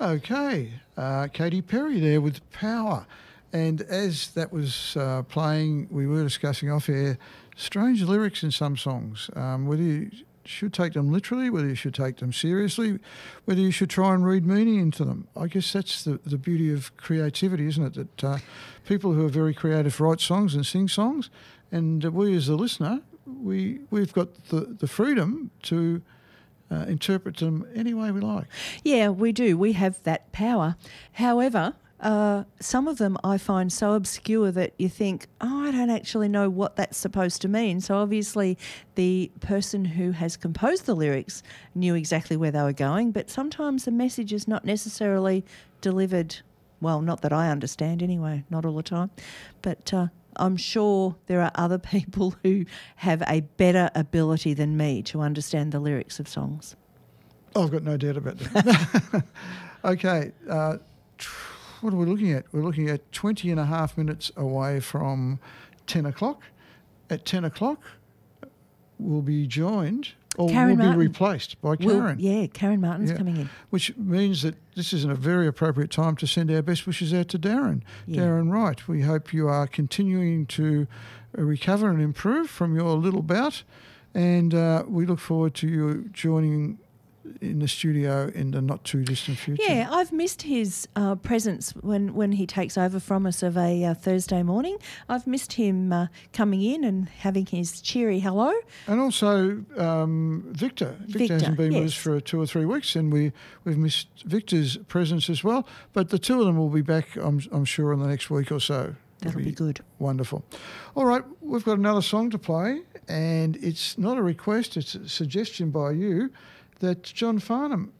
Okay, Katy Perry there with Power. And as that was playing, we were discussing off air strange lyrics in some songs, whether you should take them literally, whether you should take them seriously, whether you should try and read meaning into them. I guess that's the beauty of creativity, isn't it? That people who are very creative write songs and sing songs, and we as the listener, we've got the freedom to interpret them any way we like. Yeah, we do. We have that power. However, some of them I find so obscure that you think, I don't actually know what that's supposed to mean. So obviously the person who has composed the lyrics knew exactly where they were going, but sometimes the message is not necessarily delivered, well, not that I understand anyway, not all the time, but I'm sure there are other people who have a better ability than me to understand the lyrics of songs. I've got no doubt about that. Okay, what are we looking at? We're looking at 20 and a half minutes away from 10 o'clock. At 10 o'clock, we'll be joined, or Karen we'll Martin. be replaced by Karen. Karen Martin's coming in. Which means that this is a very appropriate time to send our best wishes out to Darren. Yeah. Darren Wright, we hope you are continuing to recover and improve from your little bout, and we look forward to you joining in the studio in the not too distant future. Yeah, I've missed his presence when he takes over from us of a Thursday morning. I've missed him coming in and having his cheery hello. And also Victor. Victor hasn't been with us for 2 or 3 weeks, and we've missed Victor's presence as well. But the two of them will be back, I'm sure, in the next week or so. That'll be good. Wonderful. All right, we've got another song to play, and it's not a request, it's a suggestion by you that John Farnham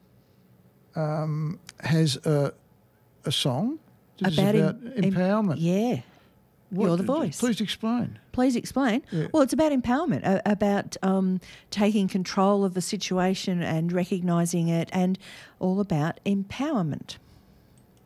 has a song that about is about empowerment. Yeah. You're the voice. Please explain. Please explain. Yeah. Well, it's about empowerment, about taking control of the situation and recognising it, and all about empowerment.